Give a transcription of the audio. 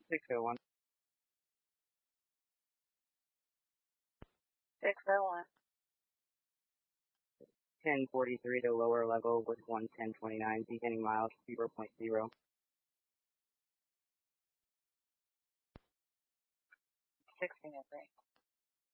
601. 601. 1043 to lower level with 11029, beginning miles 0.0. 1603.